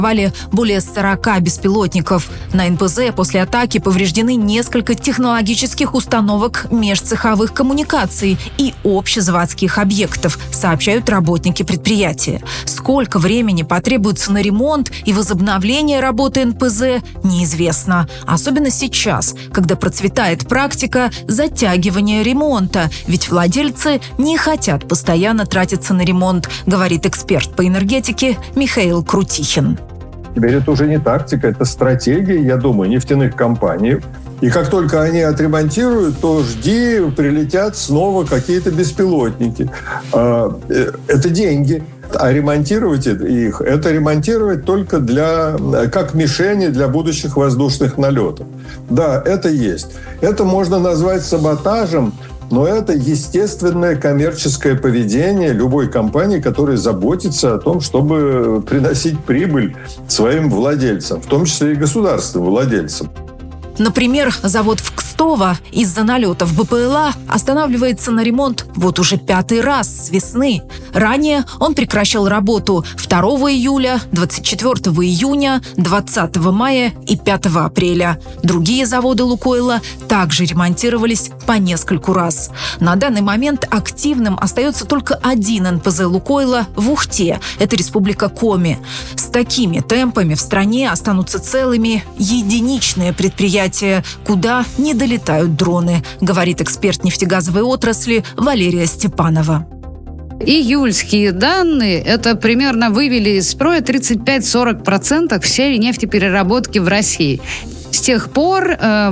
более 40 беспилотников. На НПЗ после атаки повреждены несколько технологических установок межцеховых коммуникаций и общезаводских объектов, сообщают работники предприятия. Сколько времени потребуется на ремонт и возобновление работы НПЗ, неизвестно. Особенно сейчас, когда процветает практика затягивания ремонта, ведь владельцы не хотят постоянно тратиться на ремонт, говорит эксперт по энергетике Михаил Крутихин. Теперь это уже не тактика, это стратегия, я думаю, нефтяных компаний. И как только они отремонтируют, то жди, прилетят снова какие-то беспилотники. Это деньги. А ремонтировать их, это ремонтировать только как мишени для будущих воздушных налетов. Да, это есть. Это можно назвать саботажем, но это естественное коммерческое поведение любой компании, которая заботится о том, чтобы приносить прибыль своим владельцам, в том числе и государственным владельцам. Например, завод в Кстово из-за налетов БПЛА останавливается на ремонт вот уже 5-й раз с весны. Ранее он прекращал работу 2 июля, 24 июня, 20 мая и 5 апреля. Другие заводы «Лукойла» также ремонтировались по нескольку раз. На данный момент активным остается только один НПЗ «Лукойла» в Ухте. Это республика Коми. С такими темпами в стране останутся целыми единичные предприятия, куда не долетают дроны, говорит эксперт нефтегазовой отрасли Валерия Степанова. Июльские данные, это примерно вывели из строя 35-40% всей нефтепереработки в России. С тех пор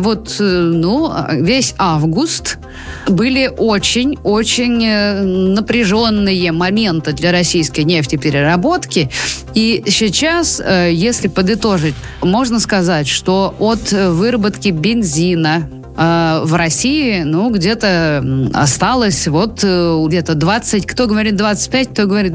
весь август были очень-очень напряженные моменты для российской нефтепереработки. И сейчас, если подытожить, можно сказать, что от выработки бензина в России, где-то осталось где-то 20, кто говорит 25, кто говорит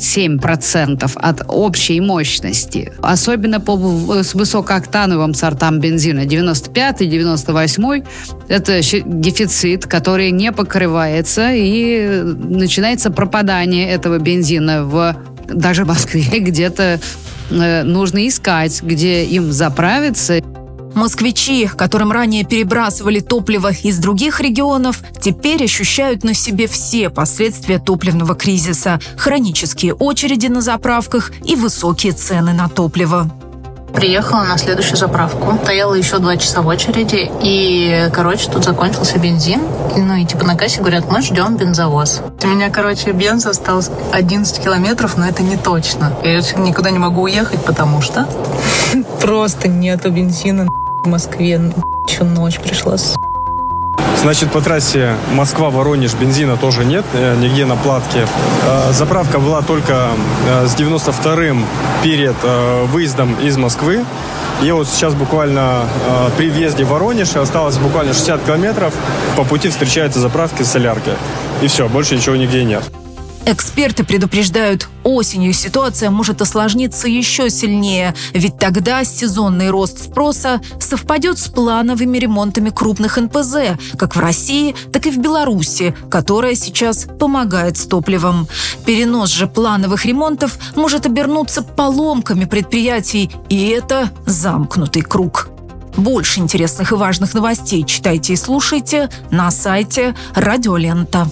27% от общей мощности. Особенно с высокооктановым сортам бензина. 95-й, 98-й – это дефицит, который не покрывается, и начинается пропадание этого бензина даже в Москве. Где-то нужно искать, где им заправиться. Москвичи, которым ранее перебрасывали топливо из других регионов, теперь ощущают на себе все последствия топливного кризиса: хронические очереди на заправках и высокие цены на топливо. Приехала на следующую заправку. Стояла еще 2 часа в очереди. И, тут закончился бензин. На кассе говорят, мы ждем бензовоз. У меня, бенза осталось 11 километров, но это не точно. Я никуда не могу уехать, потому что просто нету бензина в Москве. Еще ночь пришла. Значит, по трассе Москва-Воронеж бензина тоже нет, нигде на платке. Заправка была только с 92-м перед выездом из Москвы. И вот сейчас буквально при въезде в Воронеж осталось буквально 60 километров. По пути встречаются заправки с соляркой. И все, больше ничего нигде нет. Эксперты предупреждают, осенью ситуация может осложниться еще сильнее, ведь тогда сезонный рост спроса совпадет с плановыми ремонтами крупных НПЗ, как в России, так и в Беларуси, которая сейчас помогает с топливом. Перенос же плановых ремонтов может обернуться поломками предприятий, и это замкнутый круг. Больше интересных и важных новостей читайте и слушайте на сайте Радиолента.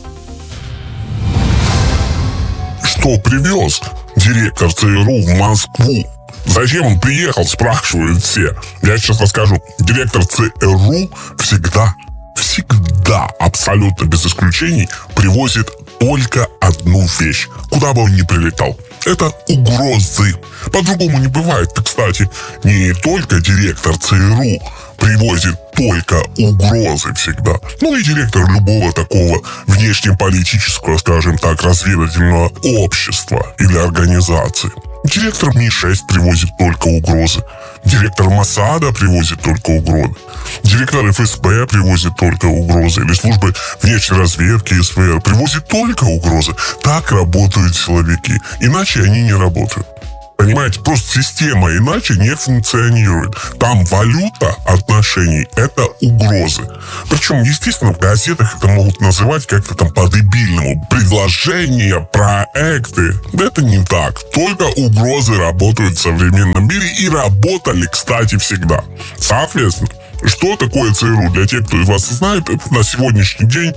Что привез директор ЦРУ в Москву? Зачем он приехал, спрашивают все. Я сейчас расскажу. Директор ЦРУ всегда, абсолютно без исключений, привозит только одну вещь, куда бы он ни прилетал. Это угрозы. По-другому не бывает. Кстати, не только директор ЦРУ привозит только угрозы всегда. И директор любого такого внешнеполитического, скажем так, разведывательного общества или организации. Директор Ми-6 привозит только угрозы. Директор Моссада привозит только угрозы. Директор ФСБ привозит только угрозы. Или службы внешней разведки СВР привозит только угрозы. Так работают силовики. Иначе они не работают. Понимаете, просто система иначе не функционирует. Там валюта отношений – это угрозы. Причем, естественно, в газетах это могут называть как-то там по-дебильному. Предложения, проекты. Да это не так. Только угрозы работают в современном мире и работали, кстати, всегда. Соответственно, что такое ЦРУ? Для тех, кто из вас знает, это на сегодняшний день,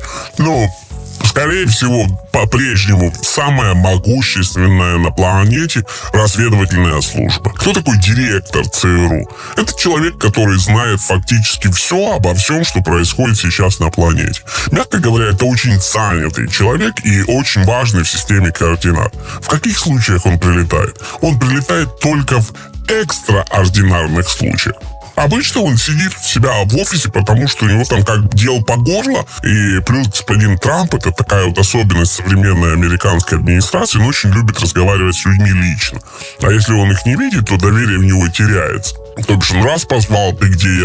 скорее всего, по-прежнему самая могущественная на планете разведывательная служба. Кто такой директор ЦРУ? Это человек, который знает фактически все обо всем, что происходит сейчас на планете. Мягко говоря, это очень занятый человек и очень важный в системе координат. В каких случаях он прилетает? Он прилетает только в экстраординарных случаях. Обычно он сидит у себя в офисе, потому что у него там как дел по горло. И плюс господин Трамп, это такая вот особенность современной американской администрации, он очень любит разговаривать с людьми лично. А если он их не видит, то доверие в него теряется. То бишь он раз позвал, ты где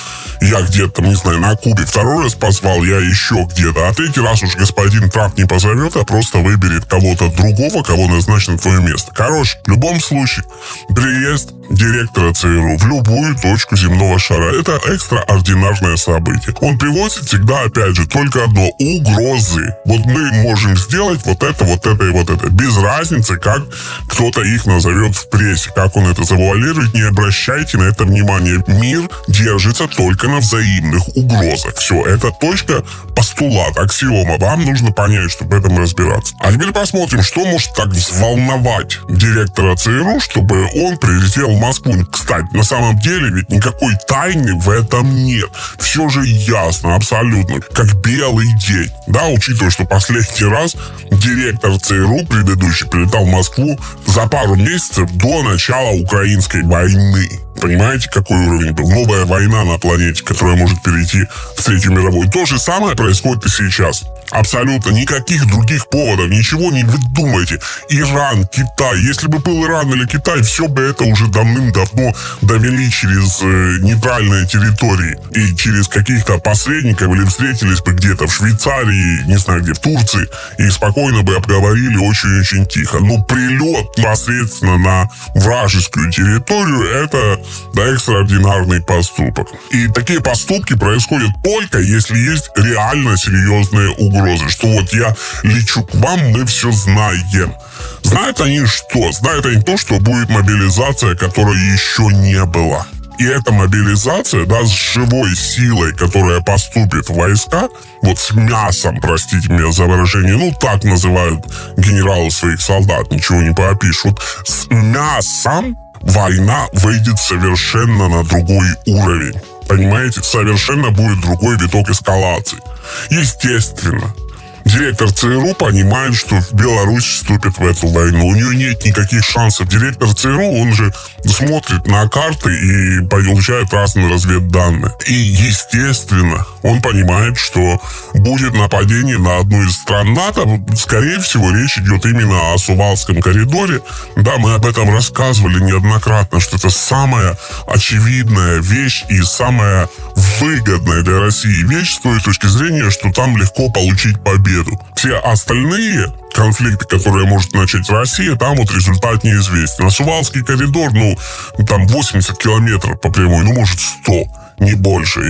я где-то, не знаю, на Кубе. Второй раз позвал, я еще где-то. А третий раз уж господин Трамп не позовет, а просто выберет кого-то другого, кого назначит на твое место. Короче, в любом случае, приезд директора ЦРУ в любую точку земного шара – это экстраординарное событие. Он привозит всегда, опять же, только одно – угрозы. Вот мы можем сделать вот это и вот это. Без разницы, как кто-то их назовет в прессе, как он это завуалирует, не обращайте на это внимание. Мир держится только на взаимных угрозах. Все, это точка, постулат, аксиома. Вам нужно понять, чтобы в этом разбираться. А теперь посмотрим, что может так взволновать директора ЦРУ, чтобы он прилетел в Москву. Кстати, на самом деле ведь никакой тайны в этом нет. Все же ясно, абсолютно, как белый день. Да, учитывая, что последний раз директор ЦРУ предыдущий прилетал в Москву за пару месяцев до начала украинской войны. Понимаете, какой уровень был? Новая война на планете, которая может перейти в Третью мировую. То же самое происходит и сейчас. Абсолютно никаких других поводов, ничего не выдумайте. Иран, Китай. Если бы был Иран или Китай, все бы это уже давным-давно довели через нейтральные территории и через каких-то посредников или встретились бы где-то в Швейцарии, не знаю где, в Турции, и спокойно бы обговорили очень-очень тихо. Но прилет непосредственно на вражескую территорию – это экстраординарный поступок. И такие поступки происходят только если есть реально серьезные угрозы. Что вот я лечу к вам, мы все знаем. Знают они что? Знают они то, что будет мобилизация, которой еще не было. И эта мобилизация, да, с живой силой, которая поступит в войска, вот с мясом, простите меня за выражение, так называют генералы своих солдат, ничего не поопишешь. Вот с мясом война выйдет совершенно на другой уровень. Понимаете, совершенно будет другой виток эскалации. Естественно, директор ЦРУ понимает, что Беларусь вступит в эту войну. У нее нет никаких шансов. Директор ЦРУ, он же смотрит на карты и получает разные разведданные. И, естественно, он понимает, что будет нападение на одну из стран НАТО. Скорее всего, речь идет именно о Сувалском коридоре. Да, мы об этом рассказывали неоднократно, что это самая очевидная вещь и самая выгодная для России вещь с той точки зрения, что там легко получить победу. Все остальные конфликты, которые может начать Россия, там вот результат неизвестен. А Сувалский коридор, там 80 километров по прямой, может 100. Не больше.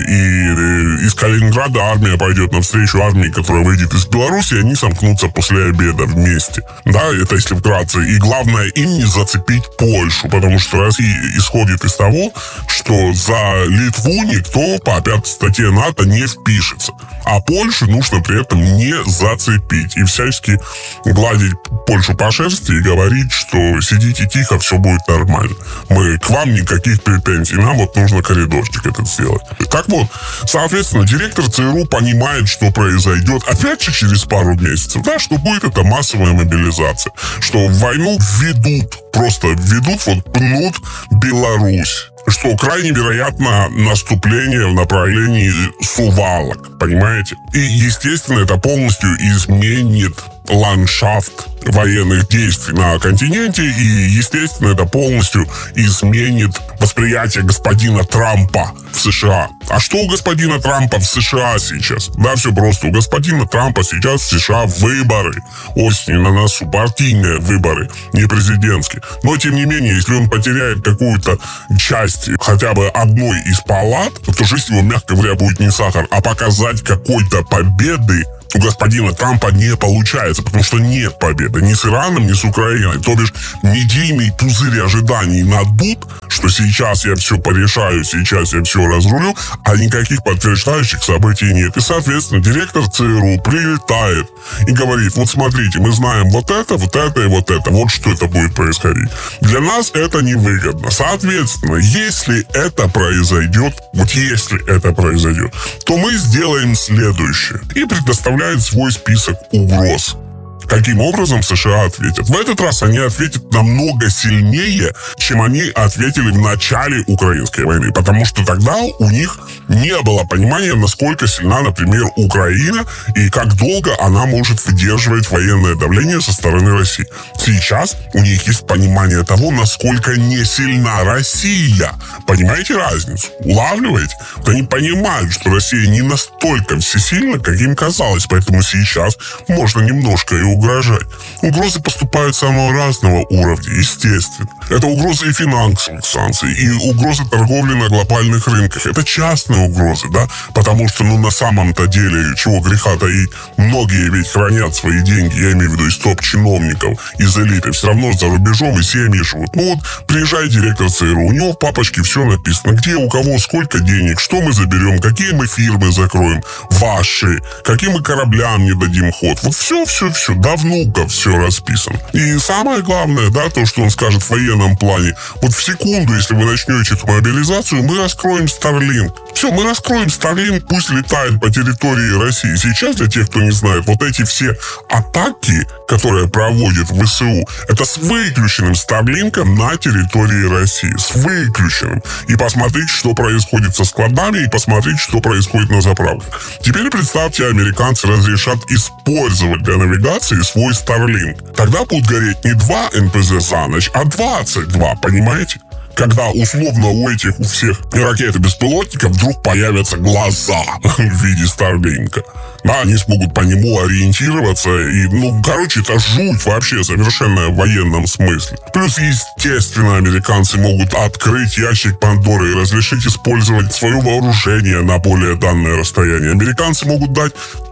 И из Калининграда армия пойдет навстречу армии, которая выйдет из Беларуси, и они сомкнутся после обеда вместе. Да, это если вкратце. И главное, им не зацепить Польшу, потому что Россия исходит из того, что за Литву никто по 5 статье НАТО не впишется. А Польшу нужно при этом не зацепить. И всячески гладить Польшу по шерсти и говорить, что сидите тихо, все будет нормально. Мы к вам никаких претензий. Нам вот нужно коридорчик этот сделать. Так вот, соответственно, директор ЦРУ понимает, что произойдет, опять же, через пару месяцев, да, что будет это массовая мобилизация, что в войну пнут Беларусь, что крайне вероятно наступление в направлении Сувалок, понимаете? И, естественно, это полностью изменит ландшафт военных действий на континенте, и, естественно, это полностью изменит восприятие господина Трампа в США. А что у господина Трампа в США сейчас? Да, все просто. У господина Трампа сейчас в США выборы. Осенью на носу партийные выборы, не президентские. Но, тем не менее, если он потеряет какую-то часть хотя бы одной из палат, то жизнь его, мягко говоря, будет не сахар. А показать какой-то победы у господина Трампа не получается, потому что нет победы ни с Ираном, ни с Украиной. То бишь, медийный пузырь ожиданий надут, что сейчас я все порешаю, сейчас я все разрулю, а никаких подтверждающих событий нет. И, соответственно, директор ЦРУ прилетает и говорит: вот смотрите, мы знаем вот это и вот это. Вот что это будет происходить. Для нас это невыгодно. Соответственно, если это произойдет, то мы сделаем следующее. И предоставляем свой список угроз. Каким образом США ответят? В этот раз они ответят намного сильнее, чем они ответили в начале украинской войны. Потому что тогда у них не было понимания, насколько сильна, например, Украина и как долго она может выдерживать военное давление со стороны России. Сейчас у них есть понимание того, насколько не сильна Россия. Понимаете разницу? Улавливаете? Вот они понимают, что Россия не настолько всесильна, как им казалось. Поэтому сейчас можно немножко и угрожать. Угрозы поступают самого разного уровня, естественно. Это угрозы и финансовых санкций, и угрозы торговли на глобальных рынках. Это частные угрозы, да? Потому что, на самом-то деле, чего греха таить, многие ведь хранят свои деньги, я имею в виду из топ-чиновников, из элиты, все равно за рубежом и семьи живут. Приезжает директор ЦРУ, у него в папочке все написано, где, у кого, сколько денег, что мы заберем, какие мы фирмы закроем, ваши, каким мы кораблям не дадим ход. Вот все, до внука все расписано. И самое главное, да, то, что он скажет в военном плане, вот в секунду, если вы начнете эту мобилизацию, мы раскроем Starlink. Все, мы раскроем Starlink, пусть летает по территории России. Сейчас, для тех, кто не знает, вот эти все атаки, которые проводит ВСУ, это с выключенным Starlink'ом на территории России. С выключенным. И посмотрите, что происходит со складами, и посмотрите, что происходит на заправках. Теперь представьте, американцы разрешат использовать для навигации свой Starlink. Тогда будут гореть не 2 НПЗ за ночь, а 22, понимаете? Когда условно у всех ракет и беспилотников вдруг появятся глаза в виде Старлинка. Да, они смогут по нему ориентироваться. И, это жуть вообще совершенно в военном смысле. Плюс, естественно, американцы могут открыть ящик Пандоры и разрешить использовать свое вооружение на более данное расстояние. Американцы могут дать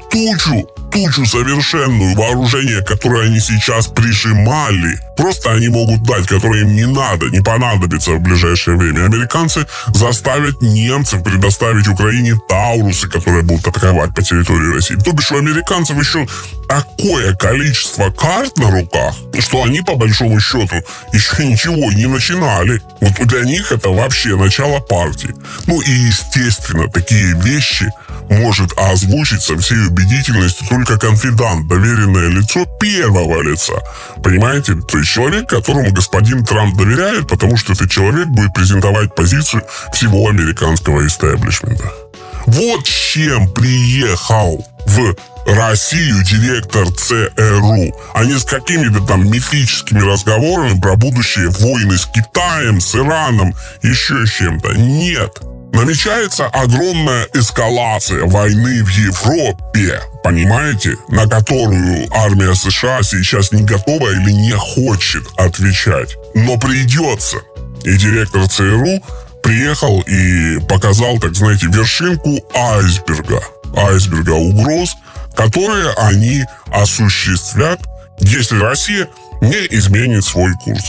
тучу совершенную вооружения, которое они сейчас прижимали. Просто они могут дать, которое им не понадобится в ближайшее время. Американцы заставят немцев предоставить Украине Таурусы, которые будут атаковать по территории России. То бишь у американцев еще такое количество карт на руках, что они, по большому счету, еще ничего не начинали. Вот для них это вообще начало партии. И, естественно, такие вещи может озвучить со всей убедительностью только конфидант, доверенное лицо первого лица. Понимаете? То есть человек, которому господин Трамп доверяет, потому что этот человек будет презентовать позицию всего американского истеблишмента. Вот с чем приехал в Россию директор ЦРУ, а не с какими-то там мифическими разговорами про будущие войны с Китаем, с Ираном, еще с чем-то. Нет. Намечается огромная эскалация войны в Европе, понимаете, на которую армия США сейчас не готова или не хочет отвечать. Но придется. И директор ЦРУ приехал и показал, вершинку айсберга угроз, которые они осуществят, если Россия не изменит свой курс.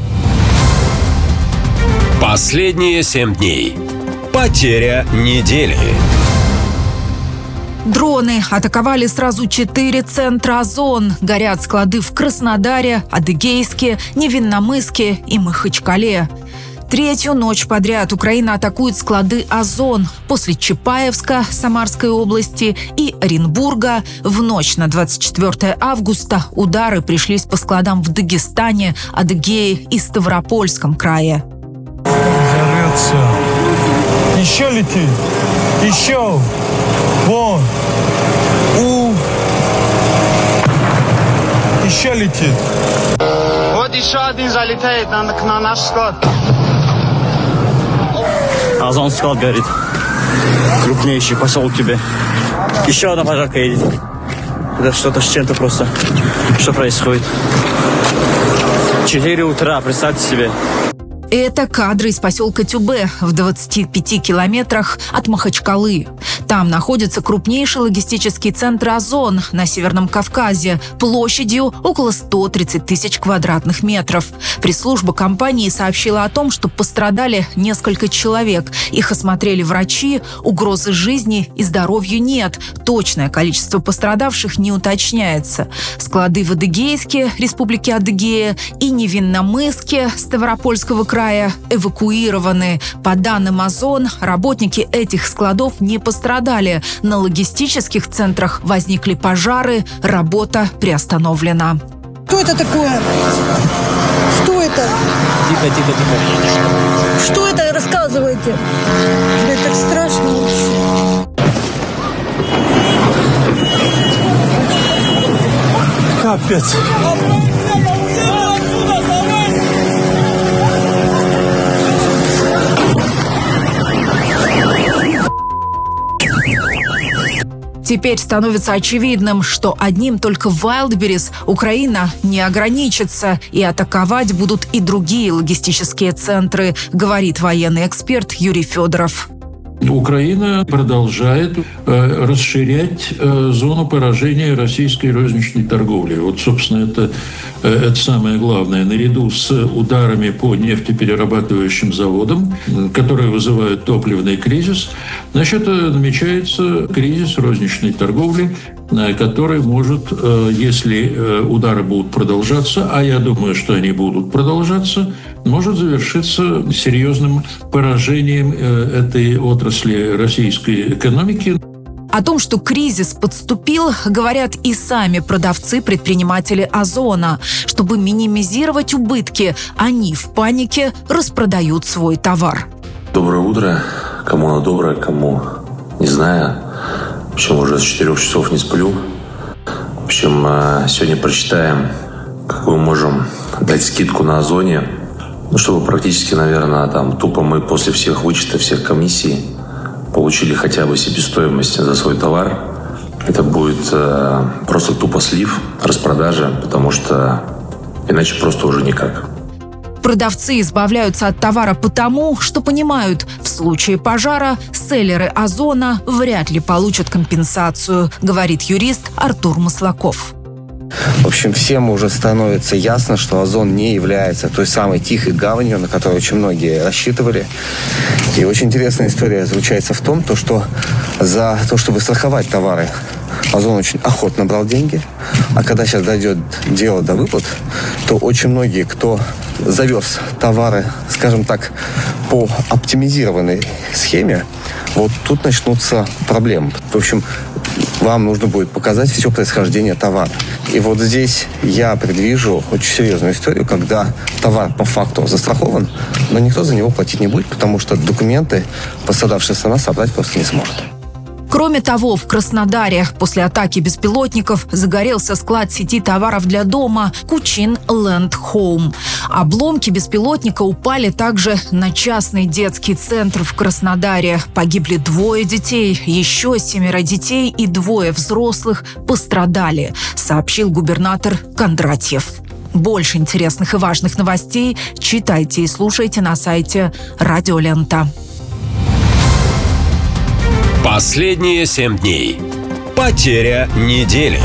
Последние 7 дней. Потеря недели. Дроны атаковали сразу 4 центра Озон. Горят склады в Краснодаре, Адыгейске, Невинномысске и Махачкале. 3-ю ночь подряд Украина атакует склады Озон. После Чапаевска, Самарской области и Оренбурга в ночь на 24 августа удары пришлись по складам в Дагестане, Адыгее и Ставропольском крае. Взорвется. Еще летит. Еще. Вон. Еще летит. Вот еще один залетает на наш склад. Озон склад горит. Крупнейший поселок тебе. Еще одна пожарка едет. Это что-то с чем-то просто. Что происходит? 4 утра, представьте себе. Это кадры из поселка Тюбе в 25 километрах от Махачкалы. Там находится крупнейший логистический центр «Озон» на Северном Кавказе площадью около 130 тысяч квадратных метров. Пресс-служба компании сообщила о том, что пострадали несколько человек. Их осмотрели врачи, угрозы жизни и здоровью нет. Точное количество пострадавших не уточняется. Склады в Адыгейске, Республике Адыгея, и Невинномысске Ставропольского края эвакуированы. По данным «Озон», работники этих складов не пострадали. На логистических центрах возникли пожары, работа приостановлена. Что это такое? Что это? Тихо. Что это? Рассказывайте. Это так страшно вообще. Капец. Теперь становится очевидным, что одним только Wildberries Украина не ограничится, и атаковать будут и другие логистические центры, говорит военный эксперт Юрий Федоров. Украина продолжает расширять зону поражения российской розничной торговли. Вот, собственно, это самое главное. Наряду с ударами по нефтеперерабатывающим заводам, которые вызывают топливный кризис, намечается кризис розничной торговли, который может, если удары будут продолжаться, а я думаю, что они будут продолжаться, может завершиться серьезным поражением этой отрасли российской экономики. О том, что кризис подступил, говорят и сами продавцы-предприниматели «Озона». Чтобы минимизировать убытки, они в панике распродают свой товар. Доброе утро. Кому оно доброе, кому не знаю. В общем, уже с 4 часов не сплю. В общем, сегодня прочитаем, какую можем дать скидку на «Озоне». Чтобы практически, наверное, тупо мы после всех вычетов, всех комиссий получили хотя бы себестоимость за свой товар. Это будет просто тупо слив, распродажа, потому что иначе просто уже никак. Продавцы избавляются от товара потому, что понимают, в случае пожара селлеры «Озона» вряд ли получат компенсацию, говорит юрист Артур Маслаков. В общем, всем уже становится ясно, что «Озон» не является той самой тихой гаванью, на которую очень многие рассчитывали. И очень интересная история заключается в том, что за то, чтобы страховать товары, «Озон» очень охотно брал деньги. А когда сейчас дойдет дело до выплат, то очень многие, кто завез товары, скажем так, по оптимизированной схеме, вот тут начнутся проблемы. В общем, вам нужно будет показать все происхождение товара. И вот здесь я предвижу очень серьезную историю, когда товар по факту застрахован, но никто за него платить не будет, потому что документы пострадавшая страна собрать просто не сможет. Кроме того, в Краснодаре после атаки беспилотников загорелся склад сети товаров для дома «Кучин Ленд Хоум». Обломки беспилотника упали также на частный детский центр в Краснодаре. Погибли 2 детей, еще 7 детей и 2 взрослых пострадали, сообщил губернатор Кондратьев. Больше интересных и важных новостей читайте и слушайте на сайте Радио Лента. Последние 7 дней. Потеря недели.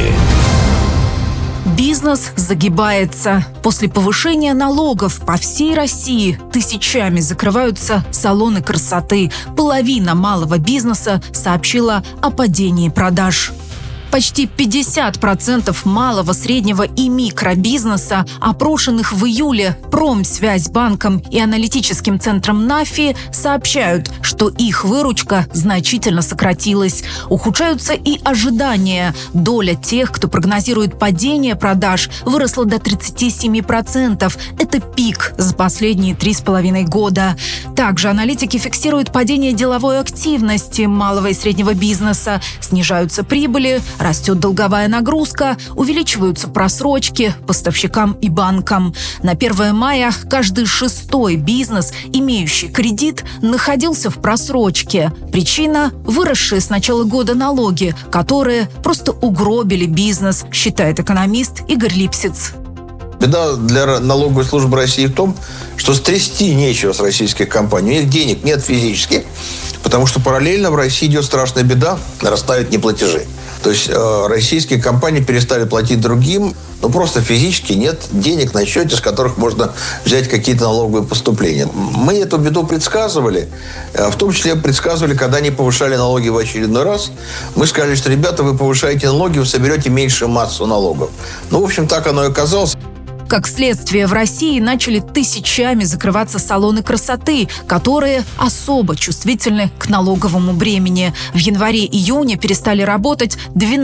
Бизнес загибается. После повышения налогов по всей России тысячами закрываются салоны красоты. Половина малого бизнеса сообщила о падении продаж. Почти 50% малого, среднего и микробизнеса, опрошенных в июле Промсвязьбанком и аналитическим центром НАФИ, сообщают, что их выручка значительно сократилась. Ухудшаются и ожидания. Доля тех, кто прогнозирует падение продаж, выросла до 37%. Это пик за последние 3,5 года. Также аналитики фиксируют падение деловой активности малого и среднего бизнеса. Снижаются прибыли, Растет долговая нагрузка, увеличиваются просрочки поставщикам и банкам. На 1 мая каждый 6-й бизнес, имеющий кредит, находился в просрочке. Причина – выросшие с начала года налоги, которые просто угробили бизнес, считает экономист Игорь Липсиц. Беда для налоговой службы России в том, что стрясти нечего с российских компаний. У них денег нет физически, потому что параллельно в России идет страшная беда, нарастают неплатежи. То есть российские компании перестали платить другим, но просто физически нет денег на счете, с которых можно взять какие-то налоговые поступления. Мы эту беду предсказывали, в том числе предсказывали, когда они повышали налоги в очередной раз. Мы сказали, что, ребята, вы повышаете налоги, вы соберете меньшую массу налогов. Ну, в общем, так оно и оказалось. Как следствие, в России начали тысячами закрываться салоны красоты, которые особо чувствительны к налоговому бремени. В январе-июне перестали работать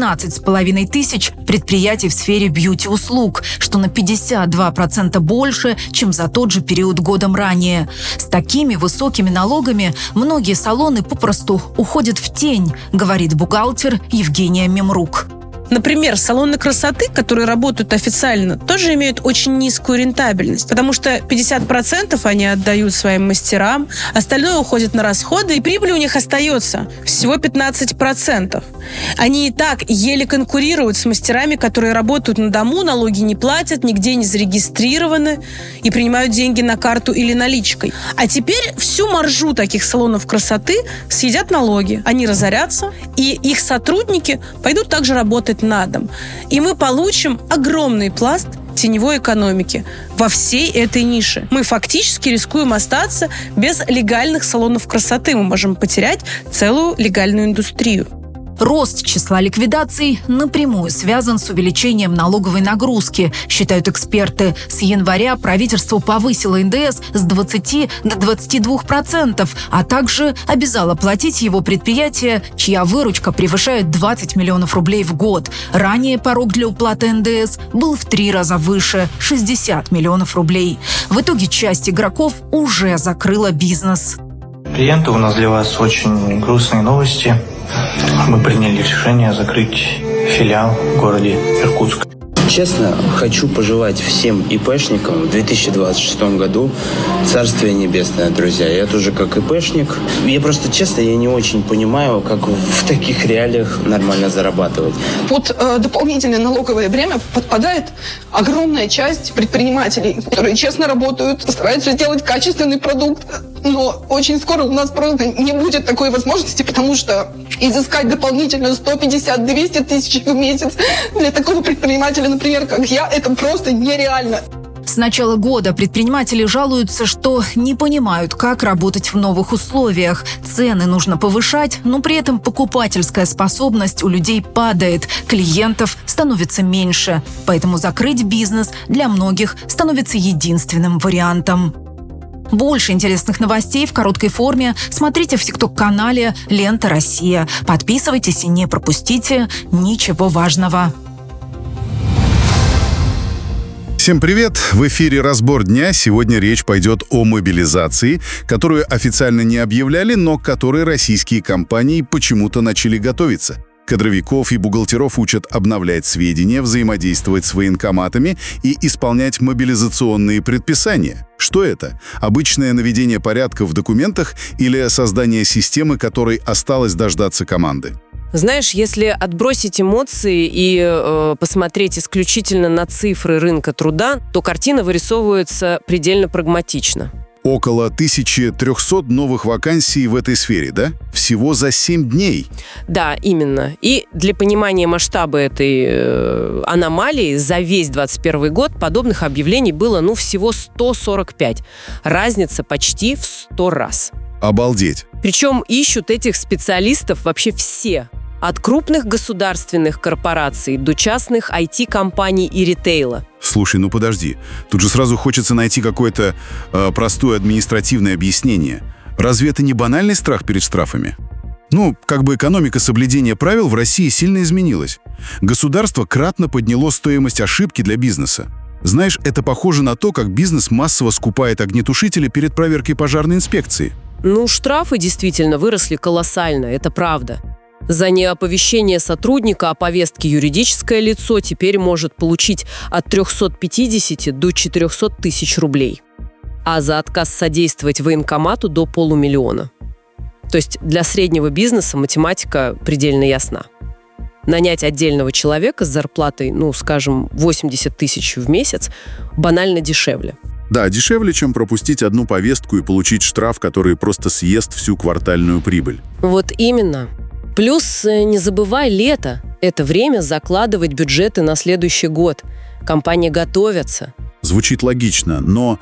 12,5 тысяч предприятий в сфере бьюти-услуг, что на 52% больше, чем за тот же период годом ранее. С такими высокими налогами многие салоны попросту уходят в тень, говорит бухгалтер Евгения Мемрук. Например, салоны красоты, которые работают официально, тоже имеют очень низкую рентабельность, потому что 50% они отдают своим мастерам, остальное уходит на расходы, и прибыль у них остается всего 15%. Они и так еле конкурируют с мастерами, которые работают на дому, налоги не платят, нигде не зарегистрированы и принимают деньги на карту или наличкой. А теперь всю маржу таких салонов красоты съедят налоги. Они разорятся, и их сотрудники пойдут также работать на дом. И мы получим огромный пласт теневой экономики во всей этой нише. Мы фактически рискуем остаться без легальных салонов красоты. Мы можем потерять целую легальную индустрию. Рост числа ликвидаций напрямую связан с увеличением налоговой нагрузки, считают эксперты. С января правительство повысило НДС с 20 до 22%, а также обязало платить его предприятия, чья выручка превышает 20 миллионов рублей в год. Ранее порог для уплаты НДС был в 3 раза выше – 60 миллионов рублей. В итоге часть игроков уже закрыла бизнес. Клиенты, у нас для вас очень грустные новости. Мы приняли решение закрыть филиал в городе Иркутск. Честно, хочу пожелать всем ИПшникам в 2026 году царствие небесное, друзья. Я тоже как ИПшник. Я просто, честно, я не очень понимаю, как в таких реалиях нормально зарабатывать. Под дополнительное налоговое бремя подпадает огромная часть предпринимателей, которые честно работают, стараются сделать качественный продукт. Но очень скоро у нас просто не будет такой возможности, потому что изыскать дополнительно 150-200 тысяч в месяц для такого предпринимателя, например, как я, это просто нереально. С начала года предприниматели жалуются, что не понимают, как работать в новых условиях. Цены нужно повышать, но при этом покупательская способность у людей падает, клиентов становится меньше. Поэтому закрыть бизнес для многих становится единственным вариантом. Больше интересных новостей в короткой форме смотрите в TikTok-канале «Лента Россия». Подписывайтесь и не пропустите ничего важного. Всем привет! В эфире «Разбор дня». Сегодня речь пойдет о мобилизации, которую официально не объявляли, но к которой российские компании почему-то начали готовиться. Кадровиков и бухгалтеров учат обновлять сведения, взаимодействовать с военкоматами и исполнять мобилизационные предписания. Что это? Обычное наведение порядка в документах или создание системы, которой осталось дождаться команды? Знаешь, если отбросить эмоции и посмотреть исключительно на цифры рынка труда, то картина вырисовывается предельно прагматично. Около 1300 новых вакансий в этой сфере, да? Всего за 7 дней. Да, именно. И для понимания масштаба этой аномалии за весь 2021 год подобных объявлений было, всего 145. Разница почти в 100 раз. Обалдеть. Причем ищут этих специалистов вообще все. От крупных государственных корпораций до частных IT-компаний и ритейла. Слушай, подожди. Тут же сразу хочется найти какое-то простое административное объяснение. Разве это не банальный страх перед штрафами? Экономика соблюдения правил в России сильно изменилась. Государство кратно подняло стоимость ошибки для бизнеса. Знаешь, это похоже на то, как бизнес массово скупает огнетушители перед проверкой пожарной инспекции. Штрафы действительно выросли колоссально, это правда. За неоповещение сотрудника о повестке юридическое лицо теперь может получить от 350 до 400 тысяч рублей. А за отказ содействовать военкомату до 500 000. То есть для среднего бизнеса математика предельно ясна. Нанять отдельного человека с зарплатой, скажем, 80 тысяч в месяц, банально дешевле. Да, дешевле, чем пропустить одну повестку и получить штраф, который просто съест всю квартальную прибыль. Вот именно. Плюс не забывай лето. Это время закладывать бюджеты на следующий год. Компании готовятся. Звучит логично, но,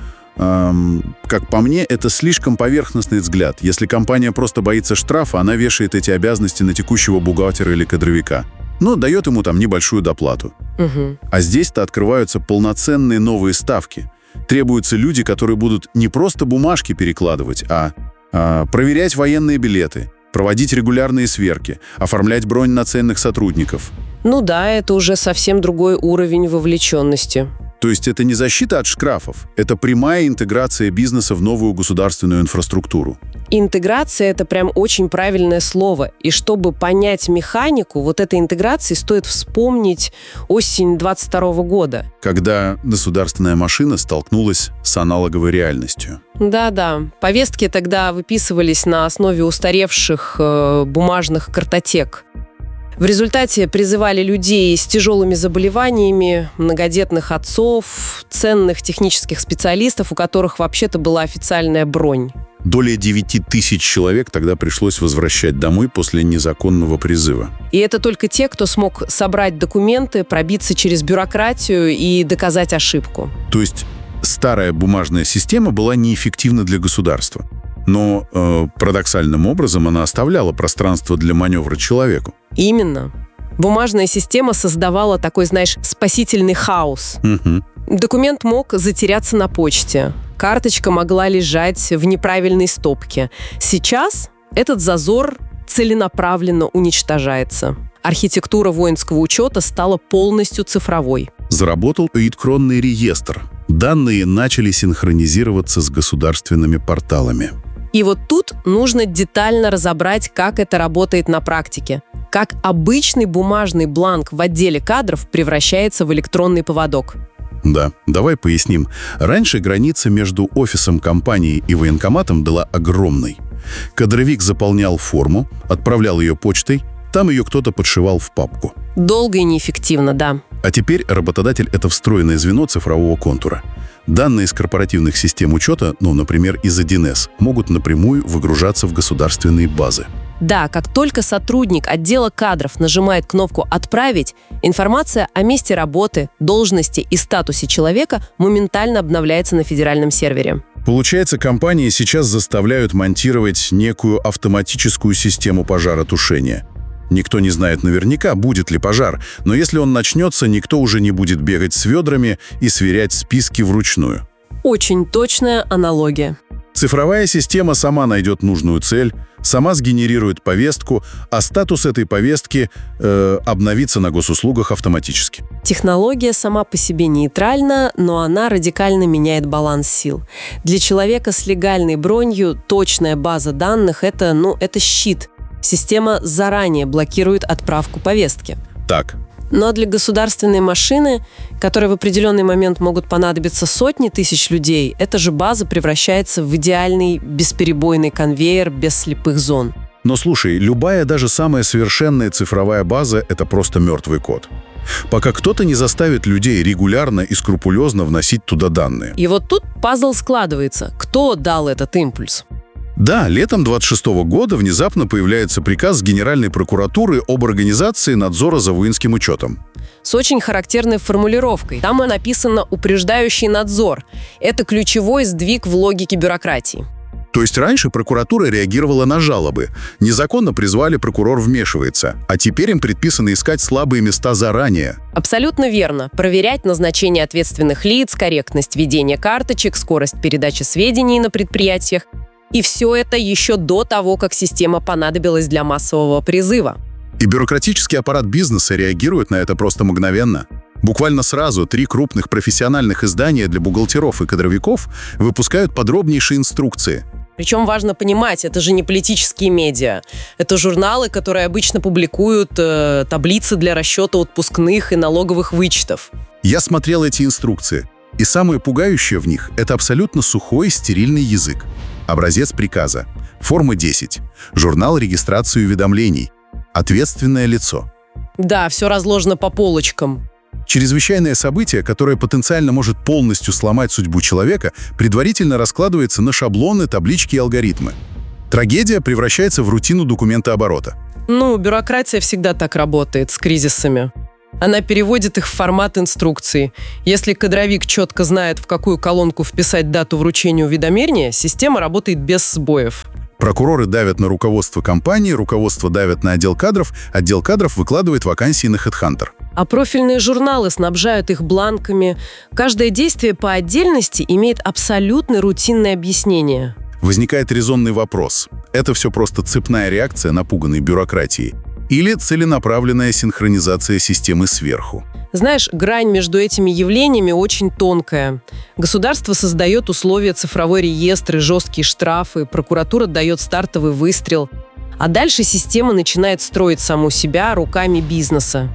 как по мне, это слишком поверхностный взгляд. Если компания просто боится штрафа, она вешает эти обязанности на текущего бухгалтера или кадровика. Дает ему там небольшую доплату. Угу. А здесь-то открываются полноценные новые ставки. Требуются люди, которые будут не просто бумажки перекладывать, а проверять военные билеты, проводить регулярные сверки, оформлять бронь на ценных сотрудников. Да, это уже совсем другой уровень вовлеченности. То есть это не защита от штрафов, это прямая интеграция бизнеса в новую государственную инфраструктуру. Интеграция – это прям очень правильное слово. И чтобы понять механику вот этой интеграции, стоит вспомнить осень 22 года. Когда государственная машина столкнулась с аналоговой реальностью. Да-да. Повестки тогда выписывались на основе устаревших бумажных картотек. В результате призывали людей с тяжелыми заболеваниями, многодетных отцов, ценных технических специалистов, у которых вообще-то была официальная бронь. Более 9 тысяч человек тогда пришлось возвращать домой после незаконного призыва. И это только те, кто смог собрать документы, пробиться через бюрократию и доказать ошибку. То есть старая бумажная система была неэффективна для государства. Но парадоксальным образом она оставляла пространство для маневра человеку. Именно. Бумажная система создавала такой, спасительный хаос. Угу. Документ мог затеряться на почте. Карточка могла лежать в неправильной стопке. Сейчас этот зазор целенаправленно уничтожается. Архитектура воинского учета стала полностью цифровой. Заработал электронный реестр. Данные начали синхронизироваться с государственными порталами. И вот тут нужно детально разобрать, как это работает на практике. Как обычный бумажный бланк в отделе кадров превращается в электронный поводок. Да, давай поясним. Раньше граница между офисом компании и военкоматом была огромной. Кадровик заполнял форму, отправлял ее почтой, там ее кто-то подшивал в папку. Долго и неэффективно, да. А теперь работодатель – это встроенное звено цифрового контура. Данные из корпоративных систем учета, например, из 1С, могут напрямую выгружаться в государственные базы. Да, как только сотрудник отдела кадров нажимает кнопку «Отправить», информация о месте работы, должности и статусе человека моментально обновляется на федеральном сервере. Получается, компании сейчас заставляют монтировать некую автоматическую систему пожаротушения. Никто не знает наверняка, будет ли пожар, но если он начнется, никто уже не будет бегать с ведрами и сверять списки вручную. Очень точная аналогия. Цифровая система сама найдет нужную цель, сама сгенерирует повестку, а статус этой повестки обновится на госуслугах автоматически. Технология сама по себе нейтральна, но она радикально меняет баланс сил. Для человека с легальной бронью точная база данных – это щит. Система заранее блокирует отправку повестки. Так. Но для государственной машины, которой в определенный момент могут понадобиться сотни тысяч людей, эта же база превращается в идеальный бесперебойный конвейер без слепых зон. Но слушай, любая, даже самая совершенная цифровая база – это просто мертвый код. Пока кто-то не заставит людей регулярно и скрупулезно вносить туда данные. И вот тут пазл складывается. Кто дал этот импульс? Да, летом 26 года внезапно появляется приказ Генеральной прокуратуры об организации надзора за воинским учетом. С очень характерной формулировкой. Там написано «упреждающий надзор». Это ключевой сдвиг в логике бюрократии. То есть раньше прокуратура реагировала на жалобы. Незаконно призвали, прокурор вмешивается. А теперь им предписано искать слабые места заранее. Абсолютно верно. Проверять назначение ответственных лиц, корректность ведения карточек, скорость передачи сведений на предприятиях. И все это еще до того, как система понадобилась для массового призыва. И бюрократический аппарат бизнеса реагирует на это просто мгновенно. Буквально сразу 3 крупных профессиональных издания для бухгалтеров и кадровиков выпускают подробнейшие инструкции. Причем важно понимать, это же не политические медиа. Это журналы, которые обычно публикуют таблицы для расчета отпускных и налоговых вычетов. Я смотрел эти инструкции, и самое пугающее в них – это абсолютно сухой, стерильный язык. Образец приказа. Форма 10. Журнал регистрации уведомлений. Ответственное лицо. Да, все разложено по полочкам. Чрезвычайное событие, которое потенциально может полностью сломать судьбу человека, предварительно раскладывается на шаблоны, таблички и алгоритмы. Трагедия превращается в рутину документооборота. Бюрократия всегда так работает, с кризисами. Она переводит их в формат инструкции. Если кадровик четко знает, в какую колонку вписать дату вручения уведомления, система работает без сбоев. Прокуроры давят на руководство компании, руководство давят на отдел кадров выкладывает вакансии на HeadHunter. А профильные журналы снабжают их бланками. Каждое действие по отдельности имеет абсолютно рутинное объяснение. Возникает резонный вопрос. Это все просто цепная реакция напуганной бюрократии? Или целенаправленная синхронизация системы сверху? Знаешь, грань между этими явлениями очень тонкая. Государство создает условия, цифровой реестр и жесткие штрафы, прокуратура дает стартовый выстрел, а дальше система начинает строить саму себя руками бизнеса.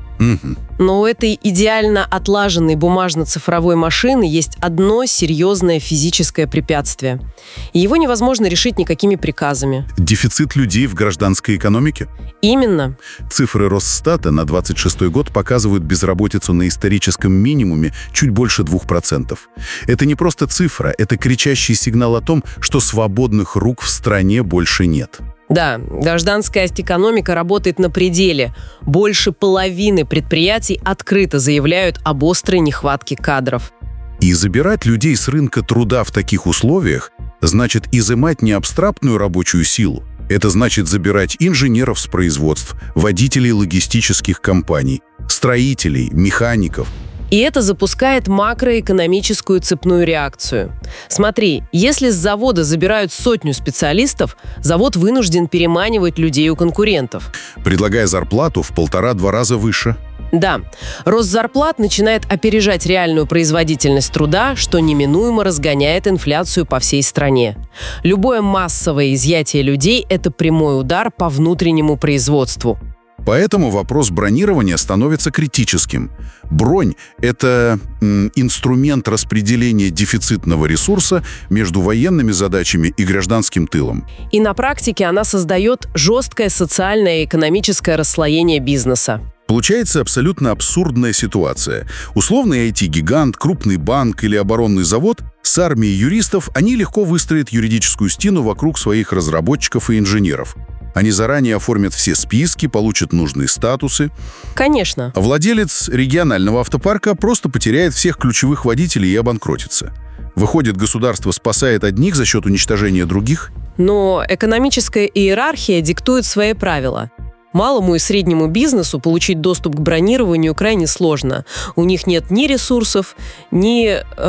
Но у этой идеально отлаженной бумажно-цифровой машины есть одно серьезное физическое препятствие. И его невозможно решить никакими приказами. Дефицит людей в гражданской экономике? Именно. Цифры Росстата на 26 год показывают безработицу на историческом минимуме чуть больше 2%. Это не просто цифра, это кричащий сигнал о том, что свободных рук в стране больше нет. Да, гражданская экономика работает на пределе. Больше половины предприятий открыто заявляют об острой нехватке кадров. И забирать людей с рынка труда в таких условиях значит изымать не абстрактную рабочую силу. Это значит забирать инженеров с производств, водителей логистических компаний, строителей, механиков. И это запускает макроэкономическую цепную реакцию. Смотри, если с завода забирают 100 специалистов, завод вынужден переманивать людей у конкурентов. Предлагая зарплату в 1,5-2 раза выше. Да, рост зарплат начинает опережать реальную производительность труда, что неминуемо разгоняет инфляцию по всей стране. Любое массовое изъятие людей – это прямой удар по внутреннему производству. Поэтому вопрос бронирования становится критическим. Бронь – это инструмент распределения дефицитного ресурса между военными задачами и гражданским тылом. И на практике она создает жесткое социальное и экономическое расслоение бизнеса. Получается абсолютно абсурдная ситуация. Условный IT-гигант, крупный банк или оборонный завод с армией юристов, они легко выстроят юридическую стену вокруг своих разработчиков и инженеров. Они заранее оформят все списки, получат нужные статусы. Конечно. А владелец регионального автопарка просто потеряет всех ключевых водителей и обанкротится. Выходит, государство спасает одних за счет уничтожения других? Но экономическая иерархия диктует свои правила. Малому и среднему бизнесу получить доступ к бронированию крайне сложно. У них нет ни ресурсов, ни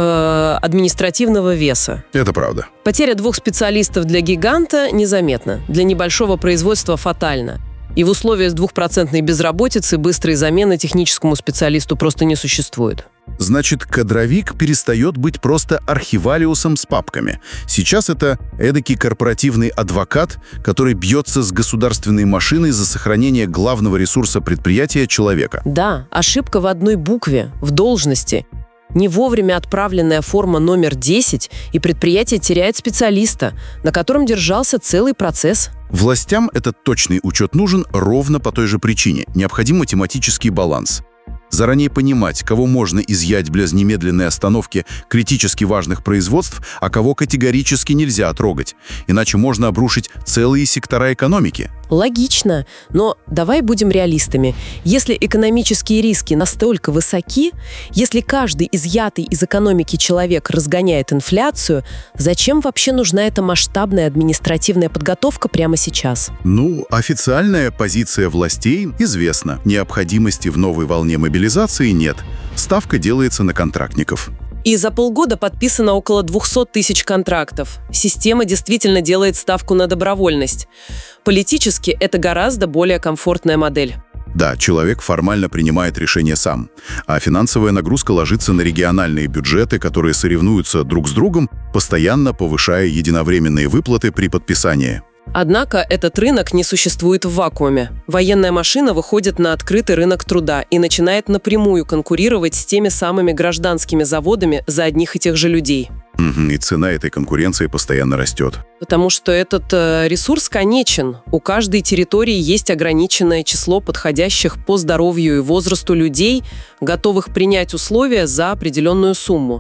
административного веса. Это правда. Потеря 2 специалистов для гиганта незаметна. Для небольшого производства фатальна. И в условиях 2% безработицы быстрой замены техническому специалисту просто не существует. Значит, кадровик перестает быть просто архивалиусом с папками. Сейчас это эдакий корпоративный адвокат, который бьется с государственной машиной за сохранение главного ресурса предприятия – человека. Да, ошибка в одной букве, в должности. Не вовремя отправленная форма номер 10, и предприятие теряет специалиста, на котором держался целый процесс. Властям этот точный учет нужен ровно по той же причине. Необходим математический баланс. Заранее понимать, кого можно изъять без немедленной остановки критически важных производств, а кого категорически нельзя трогать. Иначе можно обрушить целые сектора экономики. Логично, но давай будем реалистами. Если экономические риски настолько высоки, если каждый изъятый из экономики человек разгоняет инфляцию, зачем вообще нужна эта масштабная административная подготовка прямо сейчас? Официальная позиция властей известна. Необходимости в новой волне мобилизации нет. Ставка делается на контрактников. И за полгода подписано около 200 тысяч контрактов. Система действительно делает ставку на добровольность. Политически это гораздо более комфортная модель. Да, человек формально принимает решение сам, а финансовая нагрузка ложится на региональные бюджеты, которые соревнуются друг с другом, постоянно повышая единовременные выплаты при подписании. Однако этот рынок не существует в вакууме. Военная машина выходит на открытый рынок труда и начинает напрямую конкурировать с теми самыми гражданскими заводами за одних и тех же людей. И цена этой конкуренции постоянно растет. Потому что этот ресурс конечен. У каждой территории есть ограниченное число подходящих по здоровью и возрасту людей, готовых принять условия за определенную сумму.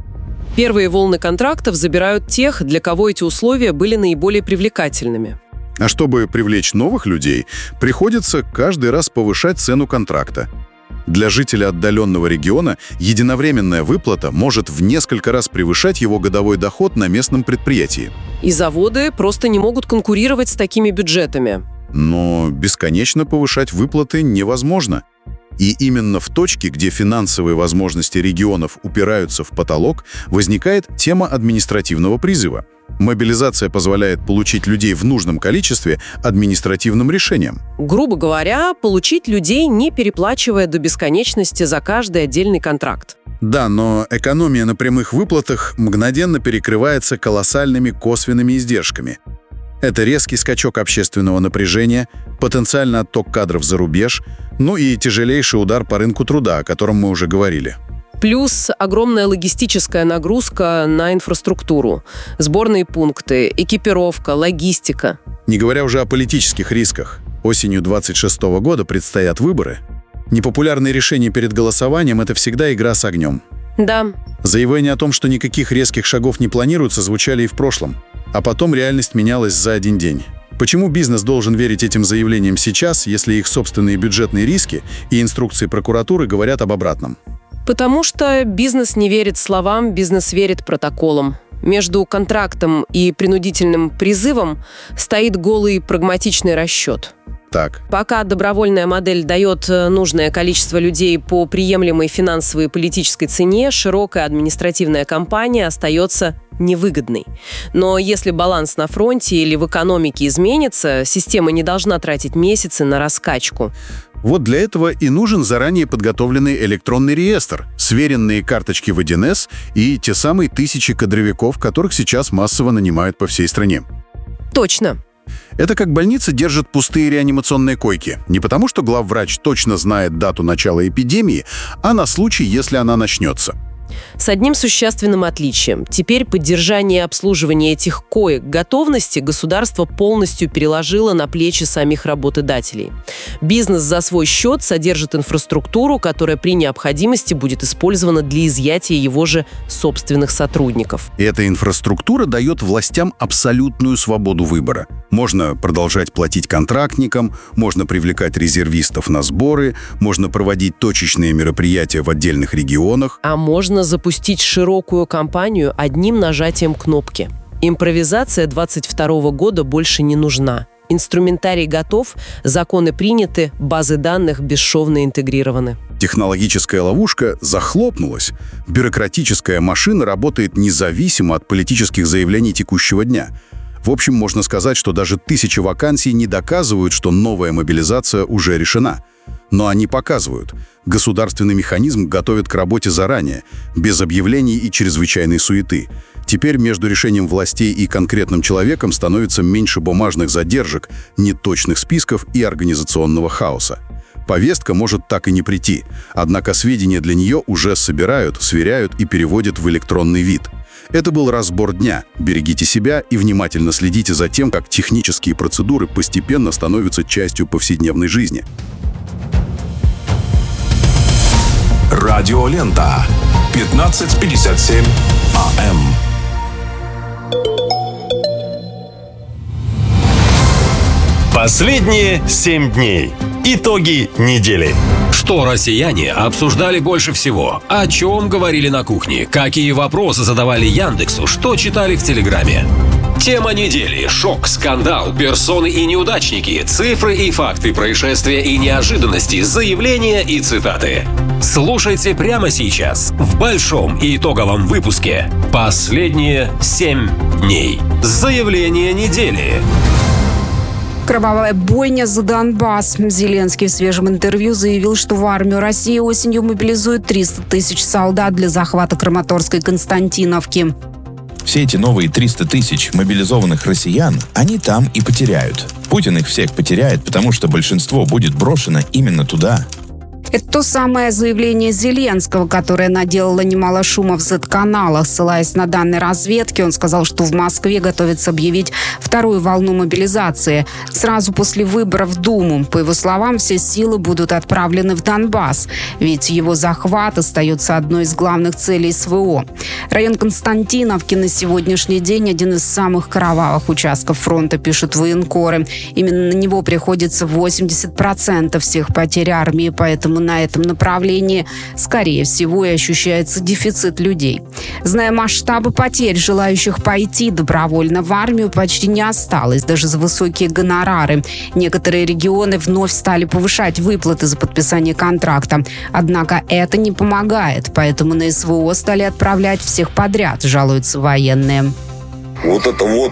Первые волны контрактов забирают тех, для кого эти условия были наиболее привлекательными. А чтобы привлечь новых людей, приходится каждый раз повышать цену контракта. Для жителя отдаленного региона единовременная выплата может в несколько раз превышать его годовой доход на местном предприятии. И заводы просто не могут конкурировать с такими бюджетами. Но бесконечно повышать выплаты невозможно. И именно в точке, где финансовые возможности регионов упираются в потолок, возникает тема административного призыва. Мобилизация позволяет получить людей в нужном количестве административным решением. Грубо говоря, получить людей, не переплачивая до бесконечности за каждый отдельный контракт. Да, но экономия на прямых выплатах мгновенно перекрывается колоссальными косвенными издержками. Это резкий скачок общественного напряжения, потенциальный отток кадров за рубеж, ну и тяжелейший удар по рынку труда, о котором мы уже говорили. Плюс огромная логистическая нагрузка на инфраструктуру. Сборные пункты, экипировка, логистика. Не говоря уже о политических рисках. Осенью 2026 года предстоят выборы. Непопулярные решения перед голосованием – это всегда игра с огнем. Да. Заявления о том, что никаких резких шагов не планируется, звучали и в прошлом. А потом реальность менялась за один день. Почему бизнес должен верить этим заявлениям сейчас, если их собственные бюджетные риски и инструкции прокуратуры говорят об обратном? Потому что бизнес не верит словам, бизнес верит протоколам. Между контрактом и принудительным призывом стоит голый прагматичный расчет. Так. Пока добровольная модель дает нужное количество людей по приемлемой финансовой и политической цене, широкая административная кампания остается невыгодной. Но если баланс на фронте или в экономике изменится, система не должна тратить месяцы на раскачку. Вот для этого и нужен заранее подготовленный электронный реестр, сверенные карточки в 1С и те самые тысячи кадровиков, которых сейчас массово нанимают по всей стране. Точно. Это как больница держит пустые реанимационные койки. Не потому, что главврач точно знает дату начала эпидемии, а на случай, если она начнется. С одним существенным отличием. Теперь поддержание и обслуживание этих коек готовности государство полностью переложило на плечи самих работодателей. Бизнес за свой счет содержит инфраструктуру, которая при необходимости будет использована для изъятия его же собственных сотрудников. И эта инфраструктура дает властям абсолютную свободу выбора. Можно продолжать платить контрактникам, можно привлекать резервистов на сборы, можно проводить точечные мероприятия в отдельных регионах. А можно запустить широкую кампанию одним нажатием кнопки. Импровизация 2022 года больше не нужна. Инструментарий готов, законы приняты, базы данных бесшовно интегрированы. Технологическая ловушка захлопнулась. Бюрократическая машина работает независимо от политических заявлений текущего дня. В общем, можно сказать, что даже 1000 вакансий не доказывают, что новая мобилизация уже решена. Но они показывают. Государственный механизм готовит к работе заранее, без объявлений и чрезвычайной суеты. Теперь между решением властей и конкретным человеком становится меньше бумажных задержек, неточных списков и организационного хаоса. Повестка может так и не прийти, однако сведения для нее уже собирают, сверяют и переводят в электронный вид. Это был разбор дня. Берегите себя и внимательно следите за тем, как технические процедуры постепенно становятся частью повседневной жизни. Радиолента. 15:57 АМ. Последние 7 дней. Итоги недели. Что россияне обсуждали больше всего? О чем говорили на кухне? Какие вопросы задавали Яндексу? Что читали в Телеграме? Тема недели. Шок, скандал, персоны и неудачники, цифры и факты происшествия и неожиданности, заявления и цитаты. Слушайте прямо сейчас в большом и итоговом выпуске «Последние 7 дней». Заявление недели. Кровавая бойня за Донбасс. Зеленский в свежем интервью заявил, что в армию России осенью мобилизует 300 тысяч солдат для захвата Краматорской Константиновки. Все эти новые 300 тысяч мобилизованных россиян, они там и потеряют. Путин их всех потеряет, потому что большинство будет брошено именно туда. Это то самое заявление Зеленского, которое наделало немало шума в Z-каналах. Ссылаясь на данные разведки, он сказал, что в Москве готовится объявить вторую волну мобилизации сразу после выборов в Думу. По его словам, все силы будут отправлены в Донбасс, ведь его захват остается одной из главных целей СВО. Район Константиновки на сегодняшний день один из самых кровавых участков фронта, пишут военкоры. Именно на него приходится 80% всех потерь армии, поэтому на этом направлении, скорее всего, и ощущается дефицит людей. Зная масштабы потерь, желающих пойти добровольно в армию почти не осталось, даже за высокие гонорары. Некоторые регионы вновь стали повышать выплаты за подписание контракта. Однако это не помогает, поэтому на СВО стали отправлять всех подряд, жалуются военные. Вот это вот...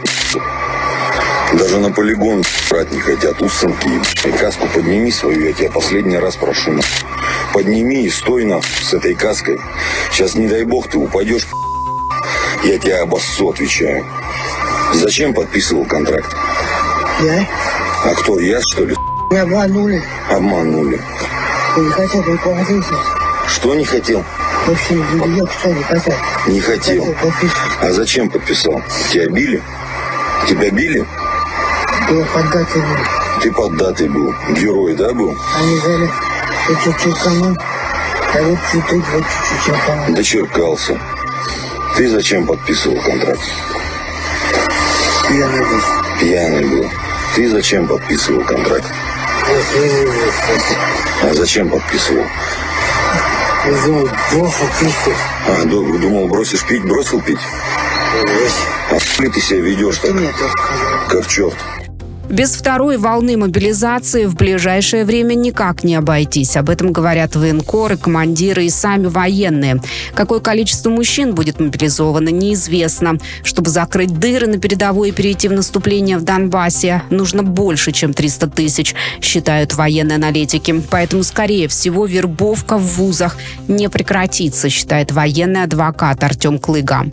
Даже на полигон брать не хотят, усанки. Каску подними свою, я тебя последний раз прошу. Подними и стой с этой каской. Сейчас, не дай бог, ты упадешь. Я тебя обоссу, отвечаю. Зачем подписывал контракт? Я? А кто, я, что ли? Меня обманули. Обманули. Я не хотел руководить. Что не хотел? Вообще я что не хотел. Не хотел. А зачем подписал? Тебя били? Тебя били? Я поддатый был. Ты поддатый был. Герой, да, был? Они взяли чуть-чуть канон, а вот чуть-чуть черканул. Дочеркался. Ты зачем подписывал контракт? Пьяный был. Пьяный был. Ты зачем подписывал контракт? А зачем подписывал? Я думал, бросил пить. А, думал, бросишь пить? Бросил пить? А хули ты себя ведешь так? Как черт. Без второй волны мобилизации в ближайшее время никак не обойтись. Об этом говорят военкоры, командиры и сами военные. Какое количество мужчин будет мобилизовано, неизвестно. Чтобы закрыть дыры на передовой и перейти в наступление в Донбассе, нужно больше, чем 300 тысяч, считают военные аналитики. Поэтому, скорее всего, вербовка в вузах не прекратится, считает военный адвокат Артем Клыга.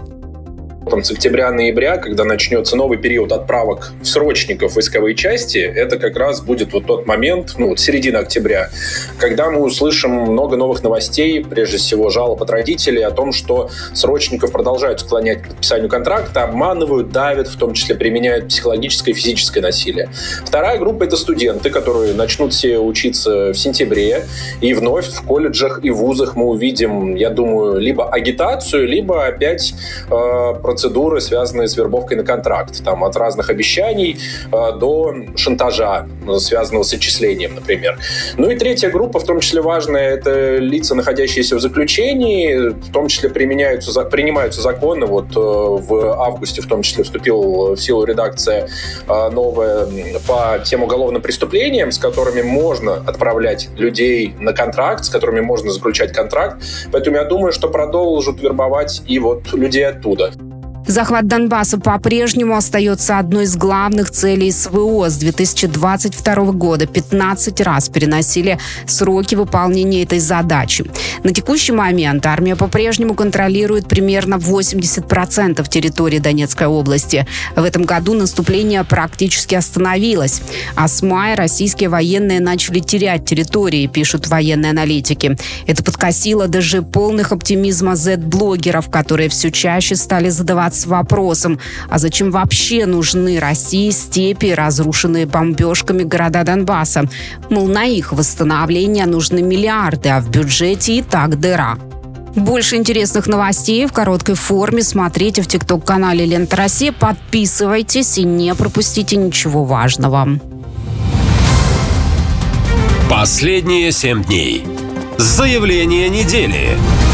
С октября-ноября, когда начнется новый период отправок срочников в войсковые части, это как раз будет вот тот момент, середина октября, когда мы услышим много новых новостей, прежде всего жалоб от родителей о том, что срочников продолжают склонять к подписанию контракта, обманывают, давят, в том числе применяют психологическое и физическое насилие. Вторая группа — это студенты, которые начнут все учиться в сентябре, и вновь в колледжах и вузах мы увидим, я думаю, либо агитацию, либо опять процедуры, связанные с вербовкой на контракт. Там от разных обещаний до шантажа, связанного с отчислением, например. И третья группа, в том числе важная, это лица, находящиеся в заключении, в том числе принимаются законы. Вот в августе, в том числе, вступила в силу редакция новая по тем уголовным преступлениям, с которыми можно отправлять людей на контракт, с которыми можно заключать контракт. Поэтому я думаю, что продолжат вербовать и вот людей оттуда. Захват Донбасса по-прежнему остается одной из главных целей СВО. С 2022 года 15 раз переносили сроки выполнения этой задачи. На текущий момент армия по-прежнему контролирует примерно 80% территории Донецкой области. В этом году наступление практически остановилось. А с мая российские военные начали терять территории, пишут военные аналитики. Это подкосило даже полных оптимизма Z-блогеров, которые все чаще стали задаваться вопросом, а зачем вообще нужны России степи, разрушенные бомбежками города Донбасса? Мол, на их восстановление нужны миллиарды, а в бюджете и так дыра. Больше интересных новостей в короткой форме смотрите в ТикТок-канале Лента Россия. Подписывайтесь и не пропустите ничего важного. Последние 7 дней. Заявление недели.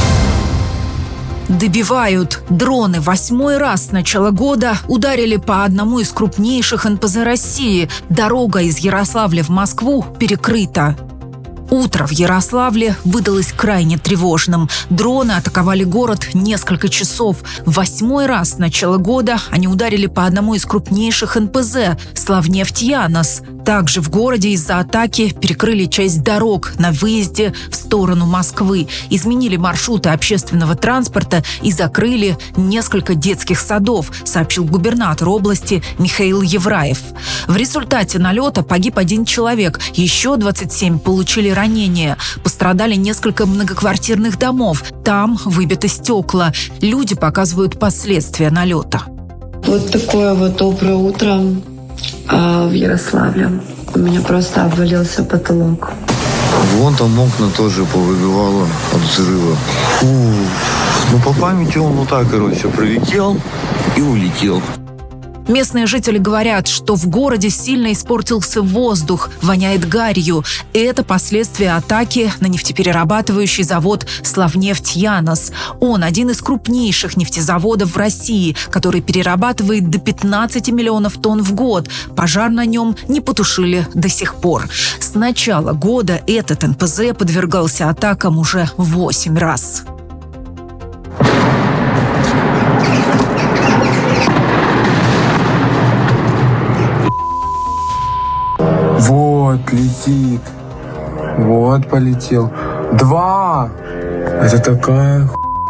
Добивают. Дроны 8-й раз с начала года ударили по одному из крупнейших НПЗ России. Дорога из Ярославля в Москву перекрыта. Утро в Ярославле выдалось крайне тревожным. Дроны атаковали город несколько часов. 8-й раз с начала года они ударили по одному из крупнейших НПЗ – Славнефть Янос. Также в городе из-за атаки перекрыли часть дорог на выезде в сторону Москвы, изменили маршруты общественного транспорта и закрыли несколько детских садов, сообщил губернатор области Михаил Евраев. В результате налета погиб 1 человек, еще 27 получили ранения. Пострадали несколько многоквартирных домов, там выбиты стекла. Люди показывают последствия налета. Вот такое вот доброе утро в Ярославле. У меня просто обвалился потолок. Вон там окна тоже повыбивало от взрыва. Ну, по памяти он вот так, пролетел и улетел. Местные жители говорят, что в городе сильно испортился воздух, воняет гарью. Это последствия атаки на нефтеперерабатывающий завод «Славнефть-Янос». Он один из крупнейших нефтезаводов в России, который перерабатывает до 15 миллионов тонн в год. Пожар на нем не потушили до сих пор. С начала года этот НПЗ подвергался атакам уже 8 раз. Вот летит. Вот полетел. 2. Это такая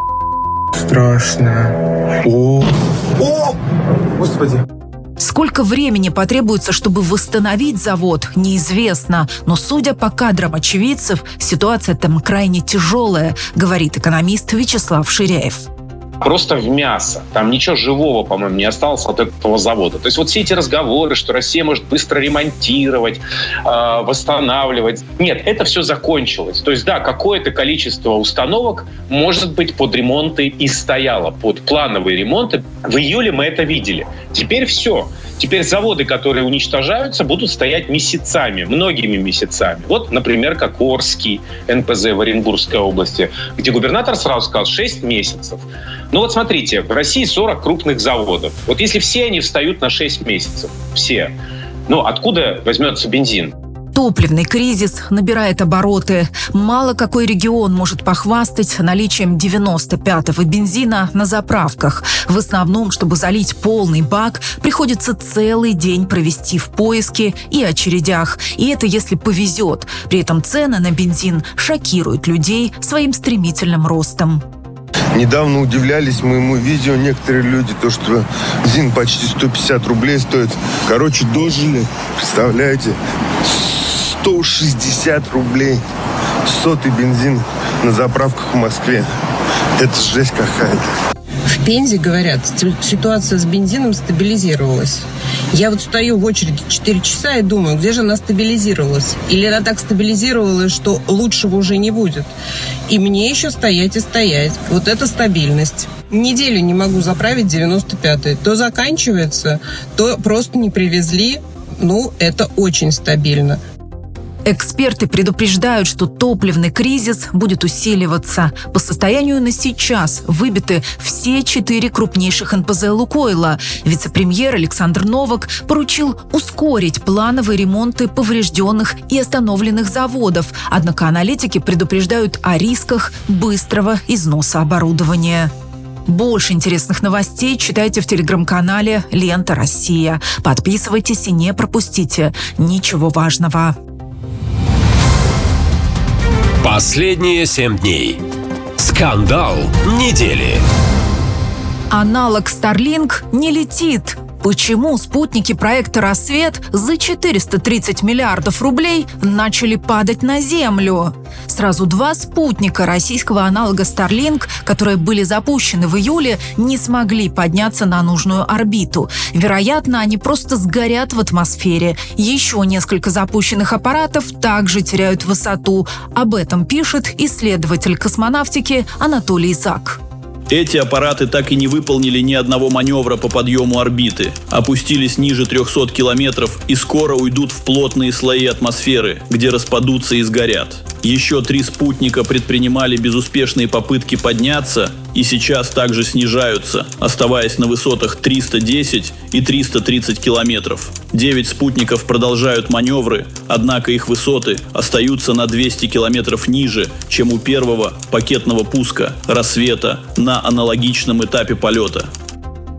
страшная. О! Господи. Сколько времени потребуется, чтобы восстановить завод, неизвестно. Но, судя по кадрам очевидцев, ситуация там крайне тяжелая, говорит экономист Вячеслав Ширяев. Просто в мясо. Там ничего живого, по-моему, не осталось от этого завода. То есть вот все эти разговоры, что Россия может быстро ремонтировать, восстанавливать. Нет, это все закончилось. То есть да, какое-то количество установок, может быть, под ремонты и стояло, под плановые ремонты. В июле мы это видели. Теперь все. Теперь заводы, которые уничтожаются, будут стоять месяцами, многими месяцами. Вот, например, как Орский НПЗ в Оренбургской области, где губернатор сразу сказал 6 месяцев. Ну вот смотрите, в России 40 крупных заводов. Вот если все они встают на 6 месяцев, все, откуда возьмется бензин? Топливный кризис набирает обороты. Мало какой регион может похвастать наличием 95-го бензина на заправках. В основном, чтобы залить полный бак, приходится целый день провести в поиске и очередях. И это если повезет. При этом цены на бензин шокируют людей своим стремительным ростом. Недавно удивлялись моему видео некоторые люди, то, что бензин почти 150 рублей стоит. Дожили, представляете? 160 рублей. 100-й бензин на заправках в Москве. Это жесть какая-то. В Пензе, говорят, ситуация с бензином стабилизировалась. Я вот стою в очереди 4 часа и думаю, где же она стабилизировалась? Или она так стабилизировалась, что лучшего уже не будет? И мне еще стоять и стоять. Вот это стабильность. Неделю не могу заправить 95-й. То заканчивается, то просто не привезли. Это очень стабильно. Эксперты предупреждают, что топливный кризис будет усиливаться. По состоянию на сейчас выбиты все 4 крупнейших НПЗ «Лукойла». Вице-премьер Александр Новак поручил ускорить плановые ремонты поврежденных и остановленных заводов. Однако аналитики предупреждают о рисках быстрого износа оборудования. Больше интересных новостей читайте в телеграм-канале «Лента Россия». Подписывайтесь и не пропустите ничего важного. Последние 7 дней. Скандал недели. Аналог Starlink не летит. Почему спутники проекта «Рассвет» за 430 миллиардов рублей начали падать на Землю? Сразу 2 спутника российского аналога Starlink, которые были запущены в июле, не смогли подняться на нужную орбиту. Вероятно, они просто сгорят в атмосфере. Еще несколько запущенных аппаратов также теряют высоту. Об этом пишет исследователь космонавтики Анатолий Зак. Эти аппараты так и не выполнили ни одного маневра по подъему орбиты, опустились ниже 300 километров и скоро уйдут в плотные слои атмосферы, где распадутся и сгорят. Еще 3 спутника предпринимали безуспешные попытки подняться и сейчас также снижаются, оставаясь на высотах 310 и 330 километров. 9 спутников продолжают маневры, однако их высоты остаются на 200 километров ниже, чем у первого пакетного пуска «Рассвета» на аналогичном этапе полета.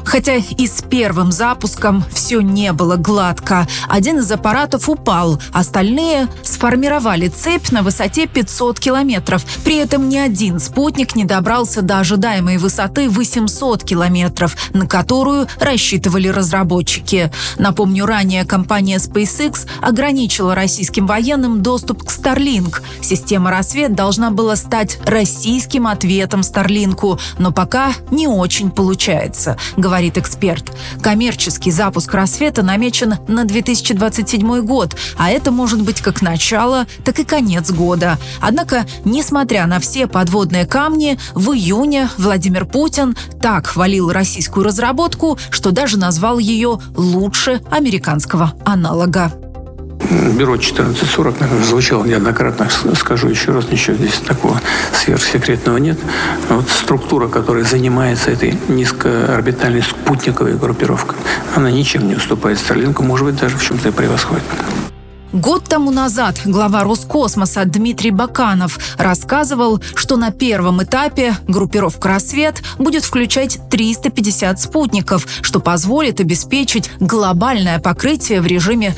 Хотя и с первым запуском все не было гладко. Один из аппаратов упал, остальные сформировали цепь на высоте 500 километров. При этом ни один спутник не добрался до ожидаемой высоты 800 километров, на которую рассчитывали разработчики. Напомню, ранее компания SpaceX ограничила российским военным доступ к Starlink. Система «Рассвет» должна была стать российским ответом Starlink'у, но пока не очень получается, говорит эксперт. Коммерческий запуск «Рассвета» намечен на 2027 год, а это может быть как начало, так и конец года. Однако, несмотря на все подводные камни, в июне Владимир Путин так хвалил российскую разработку, что даже назвал ее лучше американского аналога. Бюро 1440, наверное, звучало неоднократно, скажу еще раз, ничего здесь такого сверхсекретного нет. Вот структура, которая занимается этой низкоорбитальной спутниковой группировкой, она ничем не уступает Starlink'у, может быть, даже в чем-то и превосходит. Год тому назад глава Роскосмоса Дмитрий Баканов рассказывал, что на первом этапе группировка «Рассвет» будет включать 350 спутников, что позволит обеспечить глобальное покрытие в режиме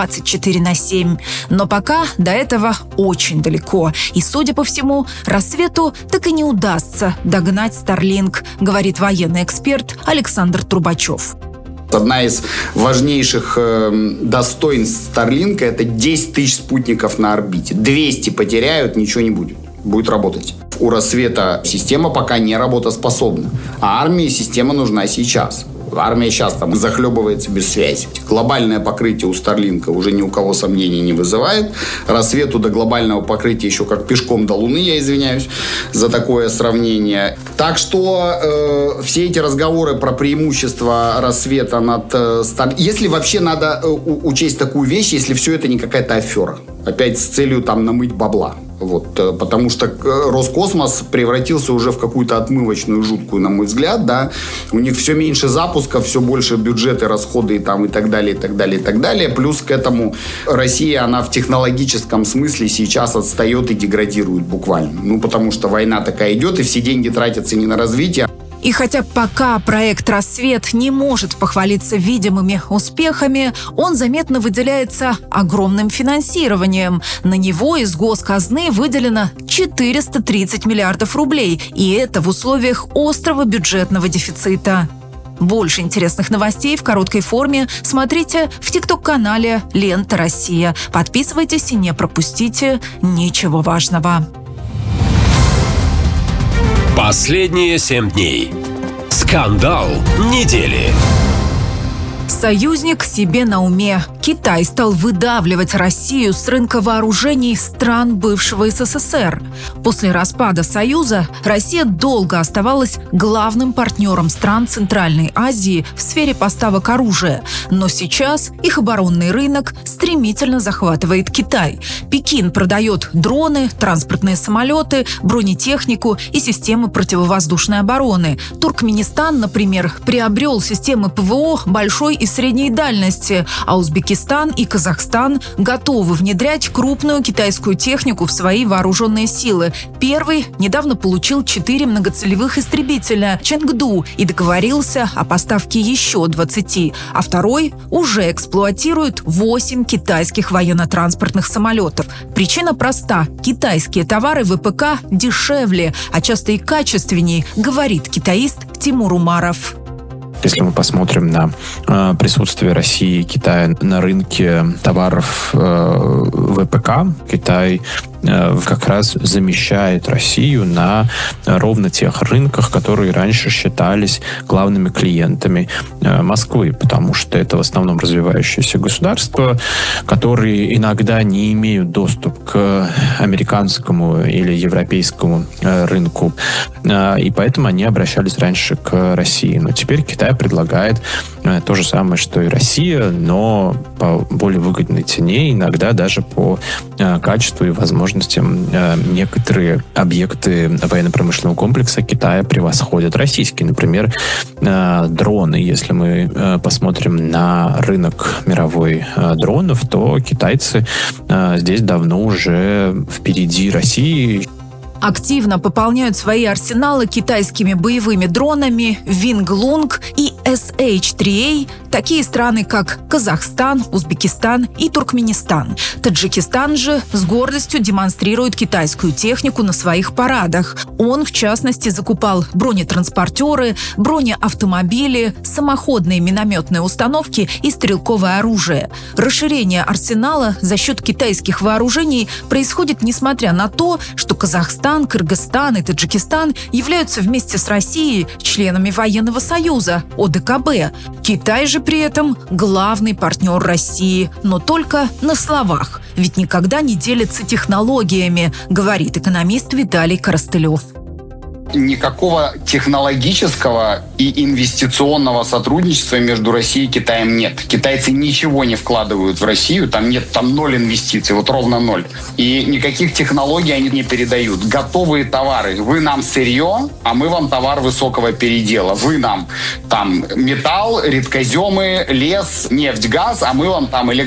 24/7. Но пока до этого очень далеко. И, судя по всему, «Рассвету» так и не удастся догнать Starlink, говорит военный эксперт Александр Трубачев. Одна из важнейших достоинств Starlink – это 10 тысяч спутников на орбите. 200 потеряют, ничего не будет. Будет работать. У «Рассвета» система пока не работоспособна. А армии система нужна сейчас. Армия сейчас там захлебывается без связи. Глобальное покрытие у Starlink'а уже ни у кого сомнений не вызывает. «Рассвету» до глобального покрытия еще как пешком до Луны, я извиняюсь за такое сравнение. Так что все эти разговоры про преимущество «Рассвета» над Starlink... Если вообще надо учесть такую вещь, если все это не какая-то афера. Опять с целью там намыть бабла. Вот, потому что Роскосмос превратился уже в какую-то отмывочную жуткую, на мой взгляд, да. У них все меньше запусков, все больше бюджеты, расходы там, и так далее, и так далее, и так далее. Плюс к этому Россия, она в технологическом смысле сейчас отстает и деградирует буквально. Ну, потому что война такая идет, и все деньги тратятся не на развитие. И хотя пока проект «Рассвет» не может похвалиться видимыми успехами, он заметно выделяется огромным финансированием. На него из госказны выделено 430 миллиардов рублей, и это в условиях острого бюджетного дефицита. Больше интересных новостей в короткой форме смотрите в ТикТок-канале «Лента Россия». Подписывайтесь и не пропустите ничего важного. Последние 7 дней. Скандал недели. Союзник себе на уме. Китай стал выдавливать Россию с рынка вооружений стран бывшего СССР. После распада Союза Россия долго оставалась главным партнером стран Центральной Азии в сфере поставок оружия. Но сейчас их оборонный рынок стремительно захватывает Китай. Пекин продает дроны, транспортные самолеты, бронетехнику и системы противовоздушной обороны. Туркменистан, например, приобрел системы ПВО большой и средней дальности, а Узбекистан и Казахстан готовы внедрять крупную китайскую технику в свои вооруженные силы. Первый недавно получил 4 многоцелевых истребителя «Чэнгду» и договорился о поставке еще 20, а второй уже эксплуатирует 8 китайских военно-транспортных самолетов. Причина проста – китайские товары ВПК дешевле, а часто и качественнее, говорит китаист Тимур Умаров. Если мы посмотрим на присутствие России и Китая на рынке товаров ВПК, Китай как раз замещает Россию на ровно тех рынках, которые раньше считались главными клиентами Москвы, потому что это в основном развивающиеся государства, которые иногда не имеют доступ к американскому или европейскому рынку, и поэтому они обращались раньше к России. Но теперь Китай предлагает то же самое, что и Россия, но по более выгодной цене, иногда даже по качеству и возможностям. Некоторые объекты военно-промышленного комплекса Китая превосходят российские. Например, дроны. Если мы посмотрим на рынок мировой дронов, то китайцы здесь давно уже впереди России. Активно пополняют свои арсеналы китайскими боевыми дронами Винг Лунг и SH3A такие страны, как Казахстан, Узбекистан и Туркменистан. Таджикистан же с гордостью демонстрирует китайскую технику на своих парадах. Он, в частности, закупал бронетранспортеры, бронеавтомобили, самоходные минометные установки и стрелковое оружие. Расширение арсенала за счет китайских вооружений происходит несмотря на то, что Казахстан, Кыргызстан и Таджикистан являются вместе с Россией членами военного союза ОДКБ. Китай же при этом главный партнер России, но только на словах, ведь никогда не делится технологиями, говорит экономист Виталий Коростылев. Никакого технологического и инвестиционного сотрудничества между Россией и Китаем нет. Китайцы ничего не вкладывают в Россию, там 0 инвестиций, вот ровно 0. И никаких технологий они не передают. Готовые товары. Вы нам сырье, а мы вам товар высокого передела. Вы нам там металл, редкоземы, лес, нефть, газ, а мы вам там